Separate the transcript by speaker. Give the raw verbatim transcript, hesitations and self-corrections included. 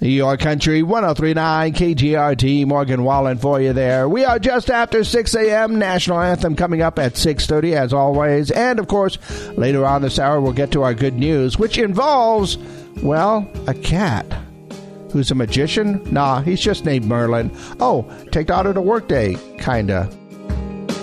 Speaker 1: New York Country, one oh three point nine K G R T, Morgan Wallen for you there. We are just after six a.m. National Anthem coming up at six thirty, as always. And, of course, later on this hour, we'll get to our good news, which involves, well, a cat. Who's a magician? Nah, he's just named Merlin. Oh, take daughter to work day, kinda.